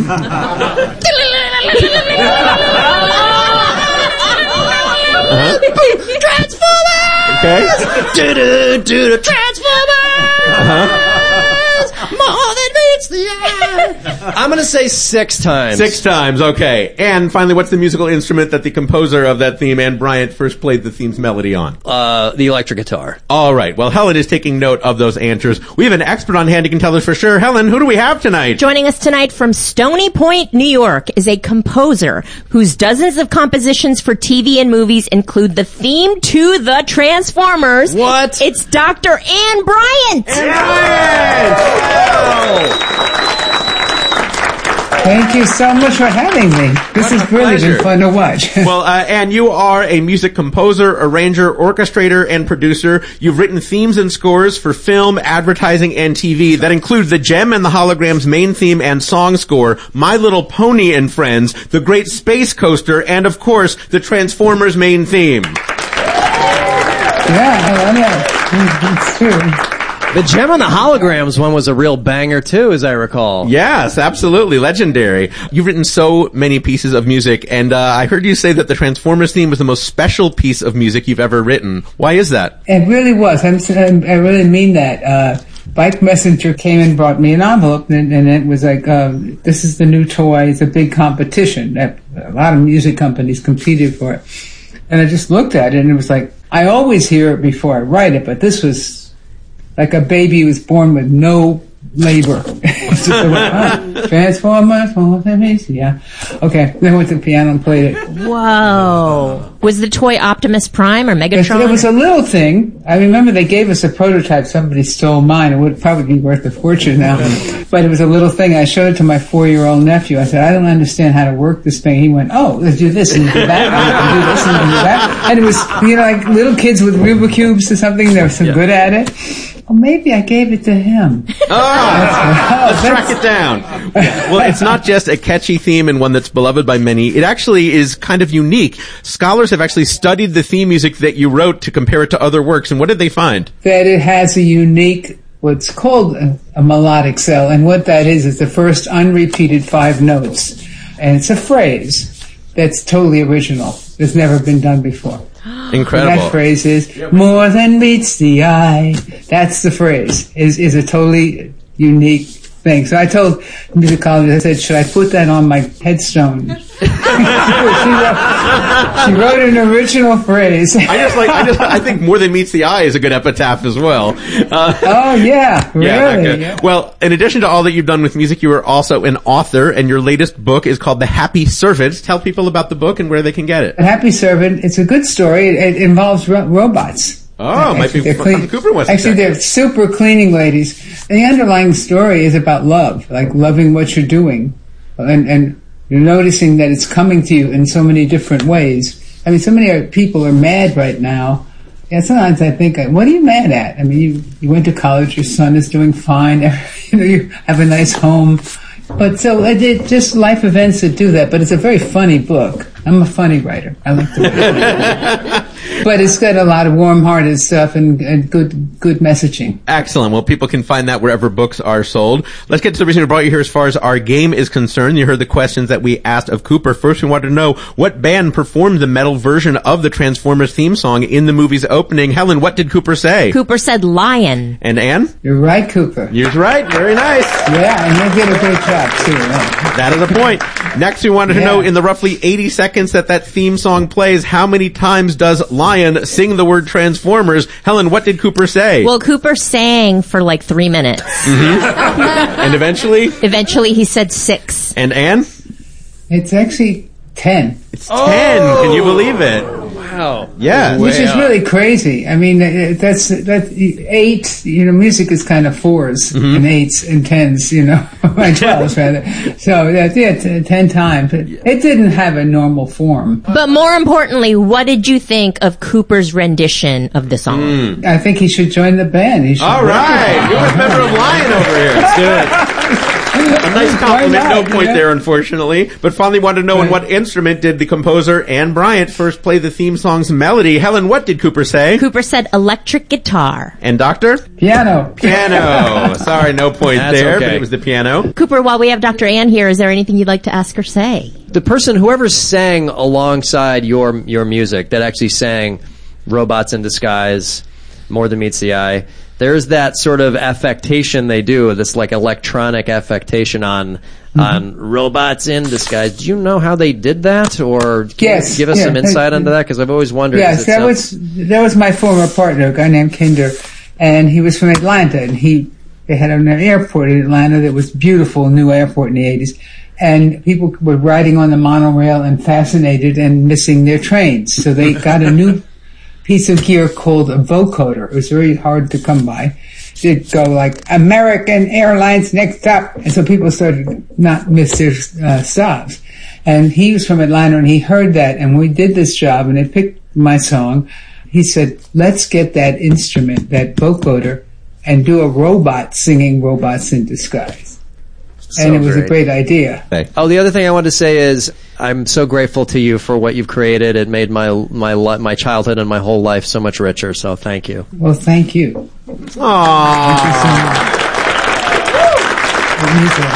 Transformers! Okay. Do-do-do-do, Transformers! More than meets the eye! I'm going to say 6 times. 6 times, okay. And finally, what's the musical instrument that the composer of that theme, Anne Bryant, first played the theme's melody on? The electric guitar. All right. Well, Helen is taking note of those answers. We have an expert on hand who can tell us for sure. Helen, who do we have tonight? Joining us tonight from Stony Point, New York, is a composer whose dozens of compositions for TV and movies include the theme to the Transformers. What? It's Dr. Anne Bryant! Thank you so much for having me. This has really been fun to watch. Well, Anne, you are a music composer, arranger, orchestrator, and producer. You've written themes and scores for film, advertising, and TV that include the Gem and the Holograms main theme and song score, My Little Pony and Friends, The Great Space Coaster, and of course, the Transformers main theme. Yeah, it's true. The Gem on the Holograms one was a real banger too, as I recall. Yes, absolutely. Legendary. You've written so many pieces of music, and I heard you say that the Transformers theme was the most special piece of music you've ever written. Why is that? It really was. I really mean that. Bike Messenger came and brought me an envelope, and it was like, this is the new toy. It's a big competition. A lot of music companies competed for it. And I just looked at it, and it was like, I always hear it before I write it, but this was like a baby was born with no labor. Transformers, yeah. Okay, then I went to the piano and played it. Whoa. Was the toy Optimus Prime or Megatron? It was a little thing. I remember they gave us a prototype. Somebody stole mine. It would probably be worth a fortune now. But it was a little thing. I showed it to my 4-year-old nephew. I said, I don't understand how to work this thing. He went, oh, let's do this and do that. And do this and do that. And it was, like little kids with Rubik's Cubes or something. They were so good at it. Oh, maybe I gave it to him. Let's track it down. Well, it's not just a catchy theme and one that's beloved by many. It actually is kind of unique. Scholars have actually studied the theme music that you wrote to compare it to other works, and what did they find? That it has a unique, what's called a melodic cell, and what that is the first unrepeated 5 notes. And it's a phrase that's totally original. It's never been done before. Incredible. And that phrase is, more than meets the eye. That's the phrase, is a totally unique thing. So I told the musicologist, I said, should I put that on my headstone? She wrote an original phrase. I think more than meets the eye is a good epitaph as well. Oh yeah, really? Yeah. Well, in addition to all that you've done with music, you are also an author, and your latest book is called The Happy Servant. Tell people about the book and where they can get it. The Happy Servant, it's a good story. It involves robots. Oh, might be something Cooper wants to Actually, they're super cleaning ladies. And the underlying story is about love, like loving what you're doing. And you're noticing that it's coming to you in so many different ways. I mean, so many people are mad right now. Yeah, sometimes I think, what are you mad at? I mean, you went to college, your son is doing fine, you have a nice home. But so it just life events that do that. But it's a very funny book. I'm a funny writer. I like to write. But it's got a lot of warm-hearted stuff and good messaging. Excellent. Well, people can find that wherever books are sold. Let's get to the reason we brought you here as far as our game is concerned. You heard the questions that we asked of Cooper. First, we wanted to know what band performed the metal version of the Transformers theme song in the movie's opening. Helen, what did Cooper say? Cooper said Lion. And Anne? You're right, Cooper. You're right. Very nice. Yeah, and you did a great job, too. That is a point. Next, we wanted to know, in the roughly 80 seconds that theme song plays, how many times does Lion sing the word Transformers? Helen, what did Cooper say? Well, Cooper sang for like 3 minutes. Mm-hmm. And eventually? Eventually he said 6. And Anne? It's actually 10. It's 10. Can you believe it? Wow. Wow. Yeah. Which is really crazy. I mean, that's 8, music is kind of 4s and 8s and 10s, and 12s rather. So that's 10 times. It didn't have a normal form. But more importantly, what did you think of Cooper's rendition of the song? I think he should join the band. He should. All right. Newest member of Lion over here. Let's do it. A nice compliment. No point there, unfortunately. But finally wanted to know on what instrument did the composer Anne Bryant first play the theme song's melody. Helen, what did Cooper say? Cooper said electric guitar. And Doctor? Piano. Sorry, no point there, okay. but it was the piano. Cooper, while we have Dr. Ann here, is there anything you'd like to ask or say? The person, whoever sang alongside your music, that actually sang Robots in Disguise, More Than Meets the Eye, there's that sort of affectation they do, this like electronic affectation on Robots in Disguise. Do you know how they did that, or can you give us some insight into that? Because I've always wondered. Yes, that was my former partner, a guy named Kinder, and he was from Atlanta, and they had an airport in Atlanta that was beautiful, new airport in the 80s, and people were riding on the monorail and fascinated and missing their trains, so they got a new piece of gear called a vocoder. It was very hard to come by. It'd go like, American Airlines next up. And so people started to not miss their stops. And he was from Atlanta and he heard that. And we did this job and they picked my song. He said, let's get that instrument, that vocoder, and do a robot singing Robots in Disguise. And it was a great idea. Oh, the other thing I wanted to say is I'm so grateful to you for what you've created. It made my childhood and my whole life so much richer. So thank you. Well, thank you. Aww. Thank you so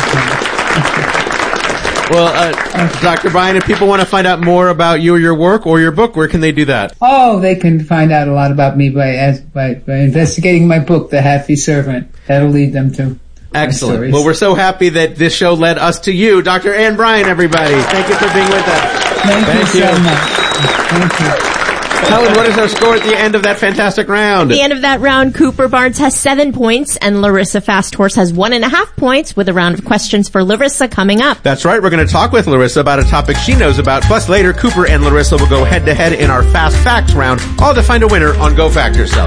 much. Well, Dr. Bryan, if people want to find out more about you or your work or your book, where can they do that? Oh, they can find out a lot about me by investigating my book, The Happy Servant. That'll lead them to excellent. Well, we're so happy that this show led us to you, Dr. Anne Bryant, everybody. Thank you for being with us. Thank you so much. Thank you. Helen, what is our score at the end of that fantastic round? At the end of that round, Cooper Barnes has 7 points and Larissa Fast Horse has 1.5 points, with a round of questions for Larissa coming up. That's right. We're going to talk with Larissa about a topic she knows about. Plus later, Cooper and Larissa will go head to head in our Fast Facts round, all to find a winner on Go Fact Yourself.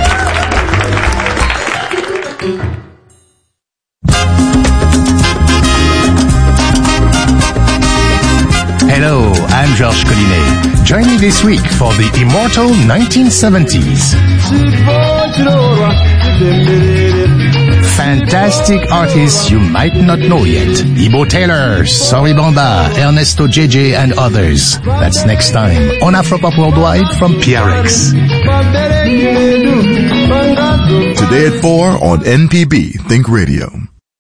Hello, I'm Georges Collinet. Join me this week for the immortal 1970s. Fantastic artists you might not know yet. Ibo Taylor, Sorry Banda, Ernesto JJ, and others. That's next time on Afropop Worldwide from PRX. Today at 4 on NPB Think Radio.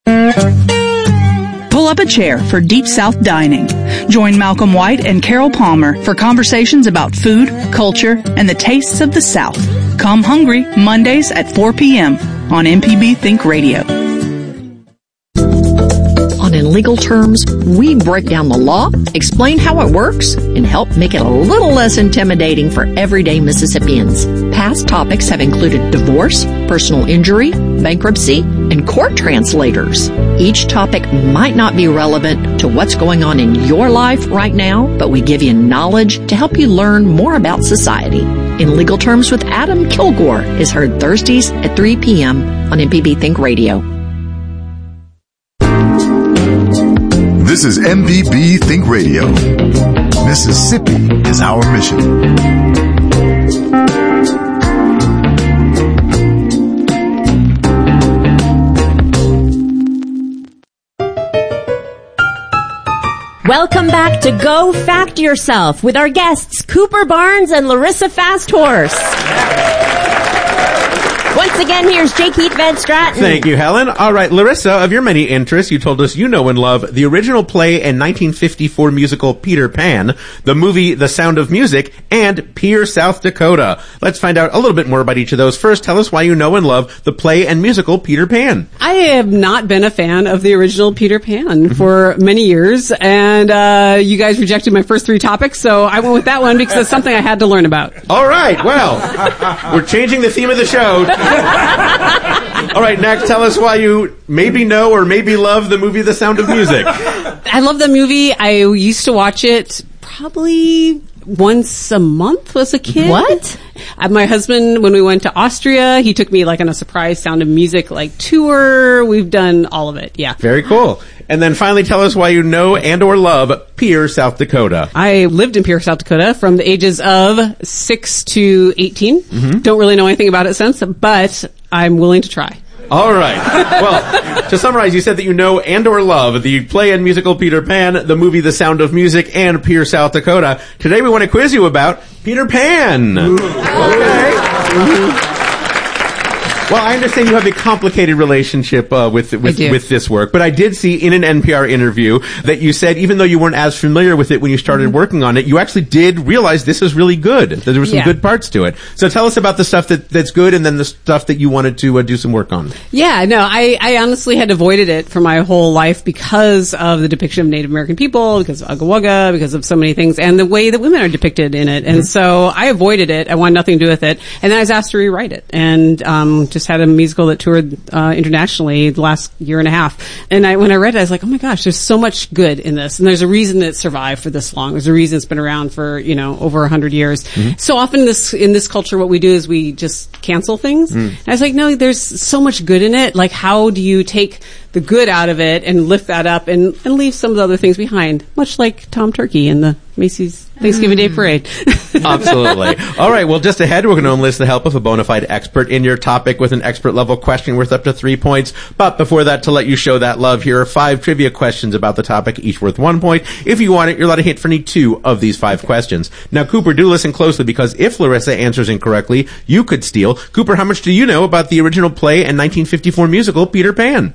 Pull up a chair for Deep South Dining. Join Malcolm White and Carol Palmer for conversations about food, culture, and the tastes of the South. Come hungry Mondays at 4 p.m. on MPB Think Radio. On In Legal Terms, we break down the law, explain how it works, and help make it a little less intimidating for everyday Mississippians. Past topics have included divorce, personal injury, bankruptcy, and court translators. Each topic might not be relevant to what's going on in your life right now, but we give you knowledge to help you learn more about society. In Legal Terms with Adam Kilgore is heard Thursdays at 3 p.m. on MPB Think Radio. This is MPB Think Radio. Mississippi is our mission. Welcome back to Go Fact Yourself with our guests, Cooper Barnes and Larissa Fast Horse. Once again, here's J. Keith Van Stratton. Thank you, Helen. All right, Larissa, of your many interests, you told us you know and love the original play and 1954 musical Peter Pan, the movie The Sound of Music, and Pierre, South Dakota. Let's find out a little bit more about each of those. First, tell us why you know and love the play and musical Peter Pan. I have not been a fan of the original Peter Pan for many years, and you guys rejected my first 3 topics, so I went with that one because it's something I had to learn about. All right, well, we're changing the theme of the show. All right, next, tell us why you maybe know or maybe love the movie The Sound of Music. I love the movie. I used to watch it probably once a month as a kid. What? My husband, when we went to Austria, he took me like on a surprise Sound of Music like tour. We've done all of it. Yeah. Very cool. And then finally tell us why you know and or love Pierre, South Dakota. I lived in Pierre, South Dakota from the ages of 6 to 18. Don't really know anything about it since, but I'm willing to try. All right. Well, to summarize, you said that you know and or love the play and musical Peter Pan, the movie The Sound of Music, and Pierre, South Dakota. Today we want to quiz you about Peter Pan. Okay. Well, I understand you have a complicated relationship with this work, but I did see in an NPR interview that you said even though you weren't as familiar with it when you started working on it, you actually did realize this is really good, that there were some good parts to it. So tell us about the stuff that's good and then the stuff that you wanted to do some work on. Yeah, no, I honestly had avoided it for my whole life because of the depiction of Native American people, because of Ugga Wugga, because of so many things, and the way that women are depicted in it. And so I avoided it. I wanted nothing to do with it. And then I was asked to rewrite it. And just had a musical that toured internationally the last year and a half. And when I read it, I was like, oh my gosh, there's so much good in this. And there's a reason it survived for this long. There's a reason it's been around for, over 100 years. So often in this culture, what we do is we just cancel things. And I was like, no, there's so much good in it. Like, how do you take the good out of it and lift that up and leave some of the other things behind? Much like Tom Turkey in the Macy's Thanksgiving Day Parade. Absolutely. All right. Well, just ahead, we're going to enlist the help of a bona fide expert in your topic with an expert level question worth up to 3 points. But before that, to let you show that love, here are 5 trivia questions about the topic, each worth 1 point. If you want it, you're allowed a hint for any 2 of these 5 questions. Now, Cooper, do listen closely because if Larissa answers incorrectly, you could steal. Cooper, how much do you know about the original play and 1954 musical Peter Pan?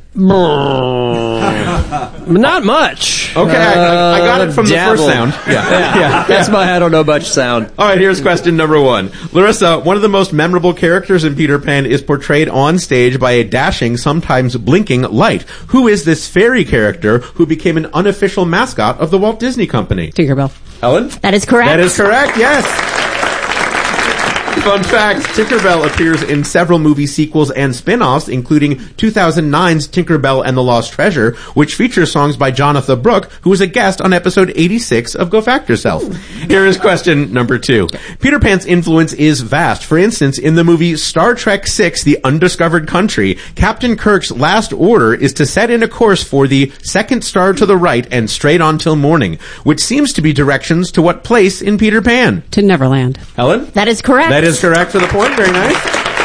Not much. Okay, I got it from the first sound. Yeah. That's my I don't know much sound. All right, here's question number 1. Larissa, one of the most memorable characters in Peter Pan is portrayed on stage by a dashing, sometimes blinking light. Who is this fairy character who became an unofficial mascot of the Walt Disney Company? Tinkerbell. Helen? That is correct. That is correct, yes. Fun fact, Tinkerbell appears in several movie sequels and spin-offs, including 2009's Tinkerbell and the Lost Treasure, which features songs by Jonathan Brooke, who was a guest on episode 86 of Go Fact Yourself. Here is question number 2. Peter Pan's influence is vast. For instance, in the movie Star Trek VI, The Undiscovered Country, Captain Kirk's last order is to set in a course for the second star to the right and straight on till morning, which seems to be directions to what place in Peter Pan? To Neverland. Helen? That is correct. That is correct for the point. Very nice.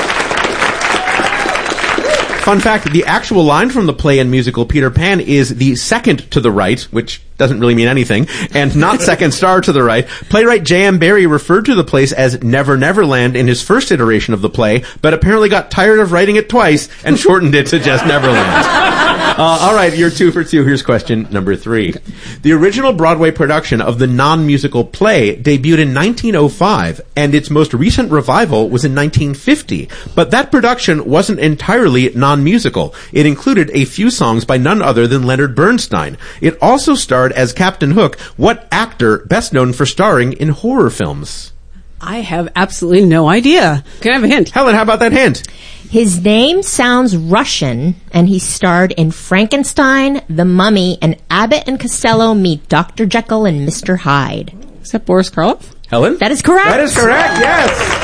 Fun fact, the actual line from the play and musical Peter Pan is the second to the right, which doesn't really mean anything, and not second star to the right. Playwright J.M. Barrie referred to the place as Never Neverland in his first iteration of the play, but apparently got tired of writing it twice and shortened it to just Neverland. All right, you're 2 for 2. Here's question number 3. The original Broadway production of the non-musical play debuted in 1905, and its most recent revival was in 1950. But that production wasn't entirely non-musical. It included a few songs by none other than Leonard Bernstein. It also starred as Captain Hook, what actor best known for starring in horror films? I have absolutely no idea. Can I have a hint? Helen, how about that hint? His name sounds Russian, and he starred in Frankenstein, The Mummy, and Abbott and Costello Meet Dr. Jekyll and Mr. Hyde. Is that Boris Karloff? Helen? That is correct. That is correct, yes.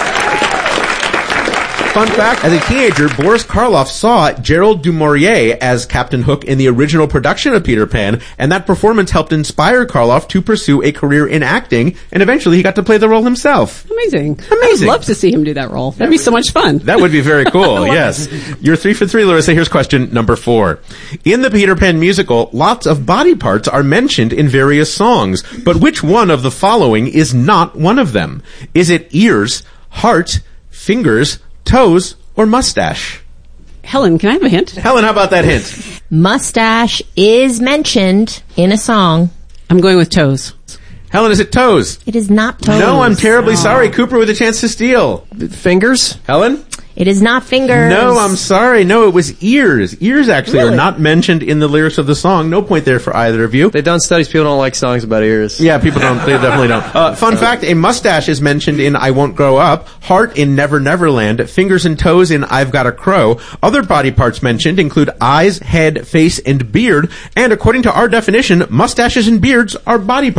Fun fact, as a teenager, Boris Karloff saw Gerald du Maurier as Captain Hook in the original production of Peter Pan, and that performance helped inspire Karloff to pursue a career in acting, and eventually he got to play the role himself. Amazing. I would love to see him do that role. That'd be so much fun. That would be very cool, yes. You're 3 for 3, Larissa. Here's question number 4. In the Peter Pan musical, lots of body parts are mentioned in various songs, but which one of the following is not one of them? Is it ears, heart, fingers, toes, or mustache? Helen, can I have a hint? Helen, how about that hint? Mustache is mentioned in a song. I'm going with toes. Helen, is it toes? It is not toes. No, I'm terribly sorry. Cooper with a chance to steal. Fingers? Helen? It is not fingers. No, I'm sorry. No, it was ears. Ears actually are not mentioned in the lyrics of the song. No point there for either of you. They've done studies. People don't like songs about ears. Yeah, people don't. They definitely don't. Fun fact, a mustache is mentioned in I Won't Grow Up, heart in Never Neverland, fingers and toes in I've Got a Crow. Other body parts mentioned include eyes, head, face, and beard. And according to our definition, mustaches and beards are body parts.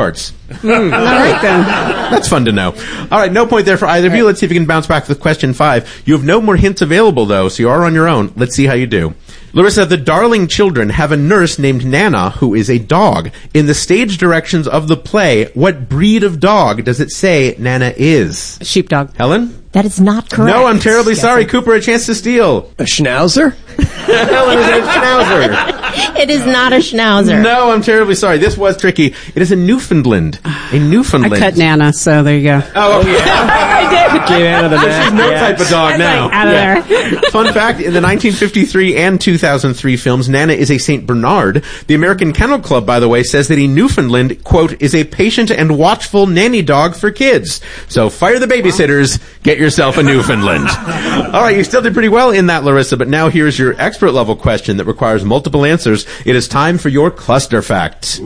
All right, then. That's fun to know. All right, no point there for either of you. Let's see if you can bounce back with question 5. You have no more hints available, though, so you are on your own. Let's see how you do. Larissa, the Darling children have a nurse named Nana who is a dog. In the stage directions of the play, what breed of dog does it say Nana is? Sheepdog. Helen? That is not correct. No, I'm terribly sorry. Cooper, a chance to steal. A schnauzer? Helen is a schnauzer. It is not a schnauzer. No, I'm terribly sorry. This was tricky. It is a Newfoundland. A Newfoundland. I cut Nana, so there you go. Oh, yeah. I did. Get out of the She's no type of dog now. Out of there. Fun fact, in the 1953 and 2003 films, Nana is a St. Bernard. The American Kennel Club, by the way, says that a Newfoundland, quote, is a patient and watchful nanny dog for kids. So fire the babysitters, get yourself a Newfoundland. All right, you still did pretty well in that, Larissa, but now here's your expert level question that requires multiple answers. It is time for your cluster fact.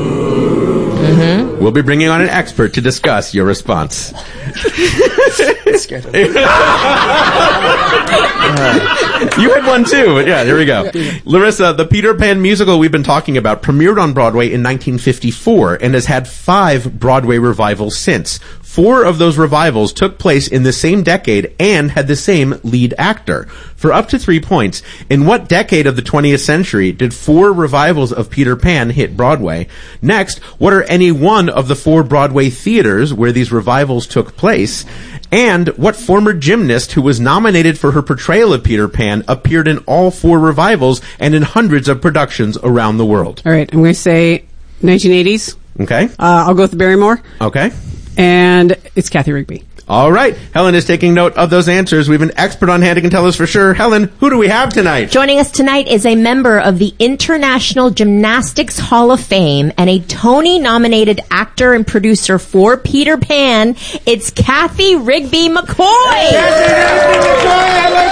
We'll be bringing on an expert to discuss your response. You had one too, but yeah, there we go. Larissa, the Peter Pan musical we've been talking about premiered on Broadway in 1954 and has had 5 Broadway revivals since. 4 of those revivals took place in the same decade and had the same lead actor. For up to 3 points, in what decade of the 20th century did 4 revivals of Peter Pan hit Broadway? Next, what are any one of the 4 Broadway theaters where these revivals took place? And what former gymnast who was nominated for her portrayal of Peter Pan appeared in all 4 revivals and in hundreds of productions around the world? All right, I'm going to say 1980s. Okay. I'll go with Barrymore. Okay. And it's Kathy Rigby. All right. Helen is taking note of those answers. We have an expert on hand who can tell us for sure. Helen, who do we have tonight? Joining us tonight is a member of the International Gymnastics Hall of Fame and a Tony-nominated actor and producer for Peter Pan. It's Kathy Rigby McCoy. Hey, Kathy Rigby McCoy. Hello,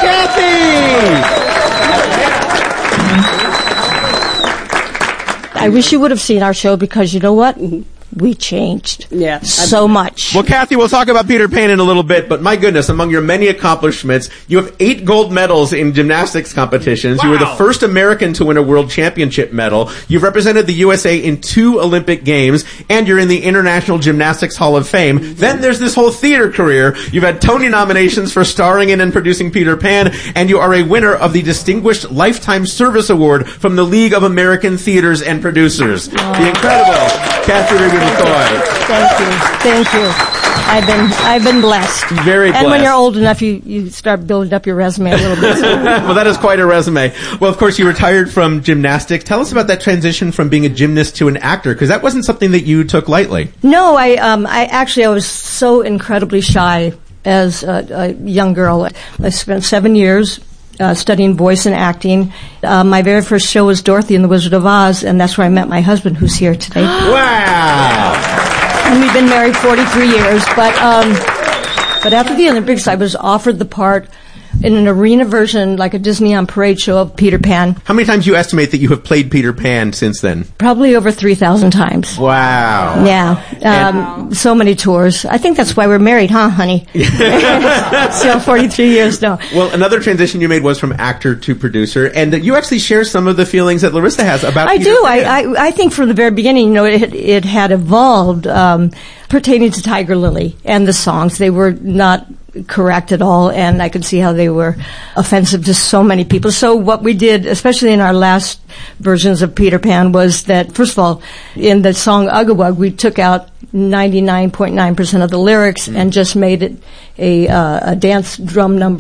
Kathy. I wish you would have seen our show because you know what? We changed so much. Well, Kathy, we'll talk about Peter Pan in a little bit, but my goodness, among your many accomplishments, you have 8 gold medals in gymnastics competitions. Wow. You were the first American to win a world championship medal. You've represented the USA in 2 Olympic Games, and you're in the International Gymnastics Hall of Fame. Mm-hmm. Then there's this whole theater career. You've had Tony nominations for starring in and producing Peter Pan, and you are a winner of the Distinguished Lifetime Service Award from the League of American Theaters and Producers. The incredible Kathy Rigby McCoy. Thank you. I've been blessed. Very blessed. And when you're old enough, you start building up your resume a little bit. Well, that is quite a resume. Well, of course, you retired from gymnastics. Tell us about that transition from being a gymnast to an actor, because that wasn't something that you took lightly. No, I was so incredibly shy as a young girl. I spent 7 years studying voice and acting. My very first show was Dorothy and the Wizard of Oz, and that's where I met my husband, who's here today. Wow! And we've been married 43 years, but after the Olympics, I was offered the part in an arena version, like a Disney on Parade show of Peter Pan. How many times do you estimate that you have played Peter Pan since then? Probably over 3,000 times. Wow. Yeah. So many tours. I think that's why we're married, huh, honey? Still 43 years now. Well, another transition you made was from actor to producer, and you actually share some of the feelings that Larissa has about Peter Pan. I think from the very beginning, it had evolved pertaining to Tiger Lily and the songs. They were not correct at all, and I could see how they were offensive to so many people. So what we did, especially in our last versions of Peter Pan, was that, first of all, in the song Ugga-Wugg, we took out 99.9% of the lyrics and just made it a dance drum number.